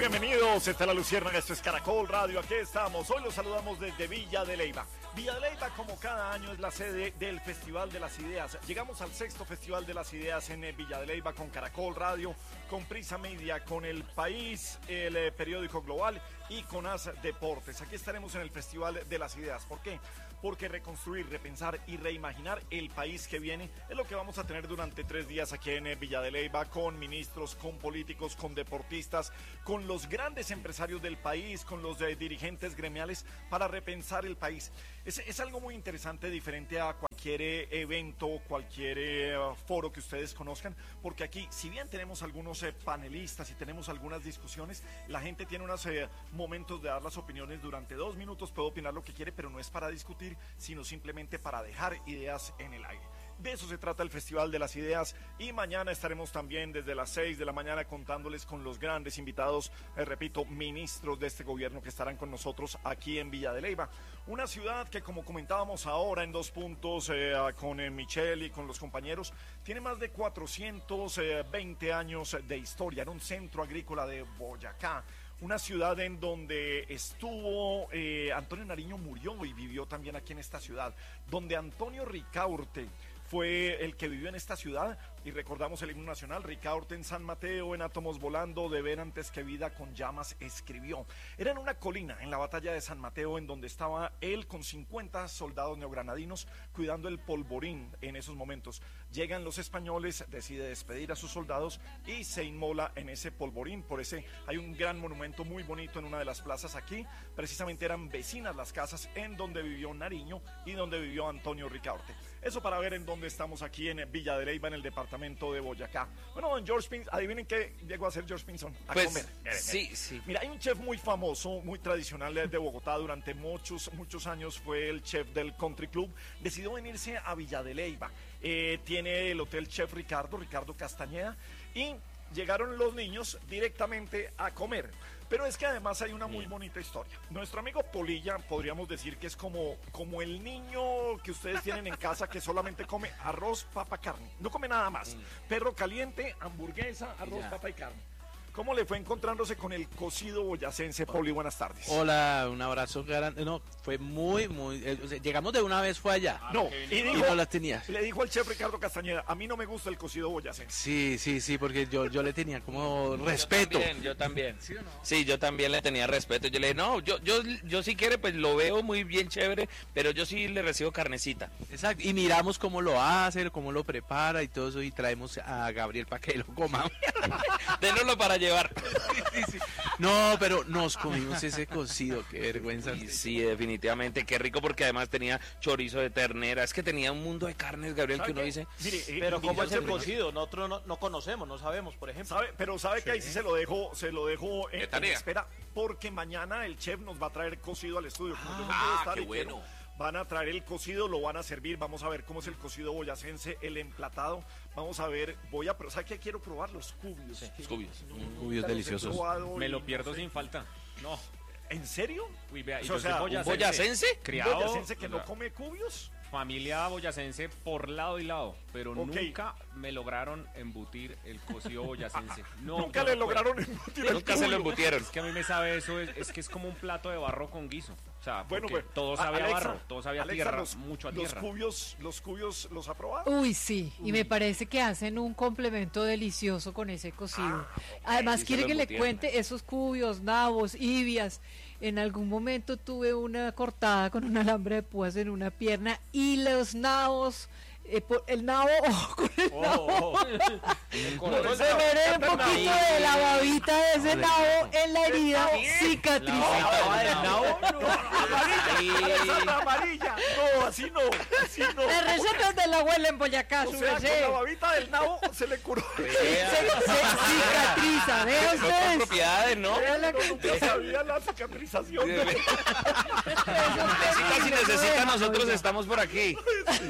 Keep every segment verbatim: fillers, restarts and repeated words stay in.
bienvenidos. Esta es La Luciérnaga, esto es Caracol Radio, aquí estamos. Hoy los saludamos desde Villa de Leyva. Villa de Leyva, como cada año, es la sede del Festival de las Ideas. Llegamos al sexto Festival de las Ideas en Villa de Leyva con Caracol Radio, con Prisa Media, con El País, el eh, periódico Global y con As Deportes. Aquí estaremos en el Festival de las Ideas. ¿Por qué? Porque reconstruir, repensar y reimaginar el país que viene es lo que vamos a tener durante tres días aquí en eh, Villa de Leyva, con ministros, con políticos, con deportistas, con los grandes empresarios del país, con los eh, dirigentes gremiales, para repensar el país. Es, es algo muy interesante, diferente a cualquier eh, evento, cualquier eh, foro que ustedes conozcan, porque aquí, si bien tenemos algunos eh, panelistas y tenemos algunas discusiones, la gente tiene unos eh, momentos de dar las opiniones durante dos minutos, puede opinar lo que quiere, pero no es para discutir, sino simplemente para dejar ideas en el aire. De eso se trata el Festival de las Ideas, y mañana estaremos también desde las seis de la mañana contándoles con los grandes invitados, eh, repito, ministros de este gobierno que estarán con nosotros aquí en Villa de Leyva. Una ciudad que, como comentábamos ahora en dos puntos eh, con eh, Michelle y con los compañeros, tiene más de cuatrocientos veinte años de historia. Era un centro agrícola de Boyacá. Una ciudad en donde estuvo, eh, Antonio Nariño murió y vivió también aquí en esta ciudad, donde Antonio Ricaurte fue el que vivió en esta ciudad, y recordamos el himno nacional. Ricaurte en San Mateo, en átomos volando, de ver antes que vida con llamas escribió. Era en una colina, en la batalla de San Mateo, en donde estaba él con cincuenta soldados neogranadinos cuidando el polvorín en esos momentos. Llegan los españoles, decide despedir a sus soldados y se inmola en ese polvorín. Por ese hay un gran monumento muy bonito en una de las plazas aquí. Precisamente eran vecinas las casas en donde vivió Nariño y donde vivió Antonio Ricaurte. Eso para ver en dónde estamos aquí en Villa de Leyva, en el departamento de Boyacá. Bueno, en George Pinson, adivinen qué llegó a hacer George Pinson a pues, comer. Miren, sí, miren. sí. Mira, hay un chef muy famoso, muy tradicional de Bogotá. Durante muchos, muchos años fue el chef del Country Club. Decidió venirse a Villa de Leyva. Eh, tiene el Hotel Chef Ricardo, Ricardo Castañeda, y llegaron los niños directamente a comer. Pero es que además hay una muy bonita historia. Nuestro amigo Polilla, podríamos decir que es como, como el niño que ustedes tienen en casa, que solamente come arroz, papa, carne. No come nada más. Perro caliente, hamburguesa, arroz, papa y carne. ¿Cómo le fue encontrándose con el cocido boyacense, Poli? Buenas tardes. Hola, un abrazo grande. No, fue muy, muy... Eh, o sea, llegamos de una vez, fue allá. Ah, no, y, dijo, y no las tenías. Le dijo al chef Ricardo Castañeda, a mí no me gusta el cocido boyacense. Sí, sí, sí, porque yo, yo le tenía como respeto. Yo también, yo también. ¿Sí o no? Sí, yo también le tenía respeto. Yo le dije, no, yo, yo, yo si quiere, pues lo veo muy bien chévere, pero yo sí le recibo carnecita. Exacto, y miramos cómo lo hace, cómo lo prepara y todo eso, y traemos a Gabriel para que lo coma. Dénoslo para llevar. Sí, sí. No, pero nos comimos ese cocido, qué vergüenza. Sí, sí, definitivamente, qué rico, porque además tenía chorizo de ternera. Es que tenía un mundo de carnes, Gabriel, que uno dice. Mire, eh, pero ¿cómo es el Ricardo, cocido? Nosotros no, no conocemos, no sabemos, por ejemplo. ¿Sabe? Pero sabe que ahí sí se lo dejo, se lo dejo en, De en tarea. espera, porque mañana el chef nos va a traer cocido al estudio. Como yo no puedo Ah, estar qué y quiero, bueno. Van a traer el cocido, lo van a servir. Vamos a ver cómo es el cocido boyacense, el emplatado. Vamos a ver, voy a, ¿sabe qué? Quiero probar los cubios. Sí, los cubios. Nunca Cubios los he deliciosos. probado Me y lo no pierdo sé. sin falta. No. ¿En serio? Uy, vea, y O yo sea, soy ¿un boyacense? ¿Un Criado. boyacense que o no sea, come cubios? Familia boyacense por lado y lado, pero Ok. nunca me lograron embutir el cocido boyacense. No, Nunca yo le no puedo. lograron embutir el Nunca se lo cubio. embutieron. Es que a mí me sabe eso, es, es que es como un plato de barro con guiso. O sea, Bueno, porque pues, todo a- sabe a Alexa, barro, todo sabe a Alexa, tierra, los, mucho a los tierra. cubios, los cubios, ¿los ha probado? Uy, sí, y me parece que hacen un complemento delicioso con ese cocido. Además, sí, se quiere lo que le embutieron. cuente esos cubios, nabos, ibias. En algún momento tuve una cortada con un alambre de púas en una pierna y los nabos, eh, por- el nabo, oh, con el Oh, nabo, oh, oh. se me ve un poquito de la babita de ese nabo en la herida, cicatrizada. del nabo? Amarilla, amarilla. No, así no, así no. Las recetas de la abuela en Boyacá, O su sea, con merced. la babita del nabo se le curó. Se, se cicatriza, vea Son con ustedes. propiedades, ¿no? Vea la Nunca sabía la cicatrización. de- Necesita, si necesita, nosotros estamos por aquí.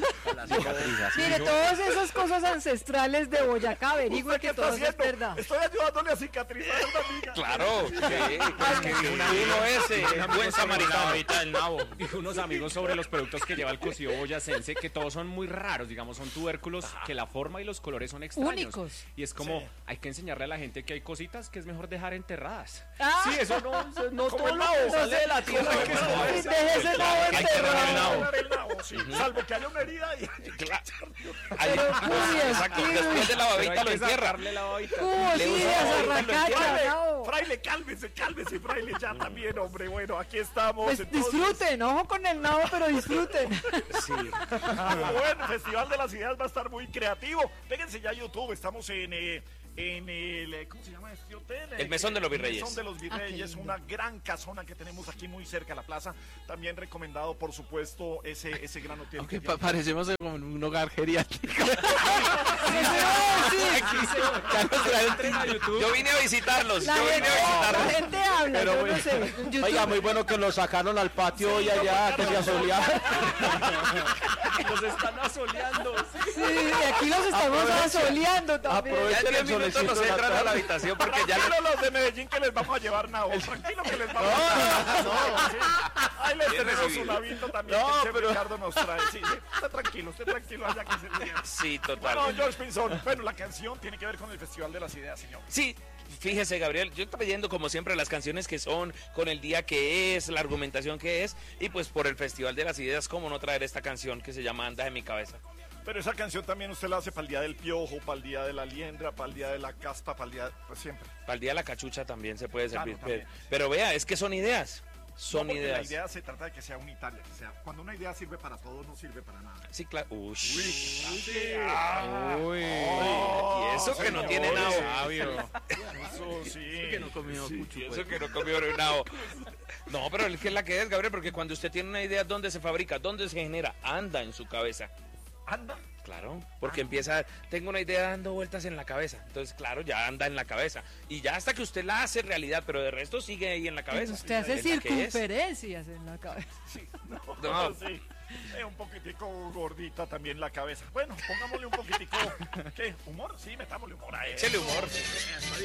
Mire, todas esas cosas ancestrales de Boyacá, averigüe ¿Qué que está todo eso es haciendo? verdad. Estoy ayudándole a cicatrizar a una amiga. Claro, sí, es que uno es eh, buen samaritano. Ahorita el nabo. Y unos amigos sobre los productos que lleva el cocido boyacense, que todos son muy raros, digamos, son tubérculos que la forma y los colores son extraños. Únicos. Y es como, Sí. hay que enseñarle a la gente que hay cositas que es mejor dejar enterradas. Ah. Sí, eso no, eso no Como todo el lo nabo, que sale de la tierra hay que Sí, comerse. deje ese nabo Hay que dejar el nabo. enterrado. El nabo, sí. Salvo que haya una herida y... Ahí- Pero, Cubias, exacto, ¿qué? después de la Pero babita hay lo que entierra. sacarle la babita. ¿Cómo Le sí, usa esa ahorita, lo arracacha, Fraile, nabo? fraile, cálmese, cálmese, fraile, ya también, hombre. Bueno, aquí estamos. Pues entonces. disfruten, ojo con el nabo, pero disfruten. Sí. Bueno, el Festival de las Ideas va a estar muy creativo. Péguense ya a YouTube, estamos en, eh, en el, eh, ¿cómo se llama este hotel? El Mesón de los Virreyes. El Mesón de los Virreyes, lindo. una gran casona que tenemos aquí muy cerca de la plaza. También recomendado, por supuesto, ese, ese gran hotel. Aunque que pa- tiene- parecemos como en un hogar geriátrico. Entren a YouTube. Yo vine a visitarlos. La yo vine gente, a la visitarlos. gente habla, Pero yo bueno. no sé. en YouTube. Oiga, muy bueno que lo sacaron al patio y allá, que se asoleaba. Los están asoleando. Sí, y aquí los estamos Aprovechen- asoleando también. Ya aprovechen en diez el minutos solecito nos de la entran a la tarde. habitación porque ya Tranquilo los de Medellín que les vamos a llevar nabo. Tranquilo que les vamos a llevar. No, sí. Ahí les Bien tenemos recibido. un navito también No, que el chef pero- Ricardo nos trae. Sí, sí. Esté tranquilo, esté tranquilo allá que se ríe. Sí, total. Bueno, George Pinzón, bueno, la canción tiene que ver con el Festival de las Ideas, señor. Sí, fíjese, Gabriel, yo trayendo como siempre las canciones que son, con el día que es, la argumentación que es, y pues por el Festival de las Ideas, cómo no traer esta canción que se llama Anda en mi cabeza. Pero esa canción también usted la hace para el día del piojo, para el día de la liendra, para el día de la caspa, para el día, pues siempre. Para el día de la cachucha también se puede Claro, servir. también. pero, pero vea, es que son ideas. Son No, porque ideas. La idea se trata de que sea unitaria, que sea, cuando una idea sirve para todo, no sirve para nada. Sí, claro. Uy. Uy. Y eso que no tiene nabo. Eso sí. Que no comió mucho, Y pues. eso que no comió nabo. No, pero es que es la que es, Gabriel, porque cuando usted tiene una idea, ¿dónde se fabrica? ¿Dónde se genera? Anda en su cabeza. Anda. Claro, porque empieza, tengo una idea dando vueltas en la cabeza, entonces claro, ya anda en la cabeza, y ya hasta que usted la hace realidad, pero de resto sigue ahí en la cabeza. Usted hace Es la que es. circunferencias en la cabeza. No, No. sí. Es un poquitico gordita también la cabeza. Bueno, pongámosle un poquitico, ¿qué? ¿Humor? Sí, metámosle humor a eso. Échele humor. Está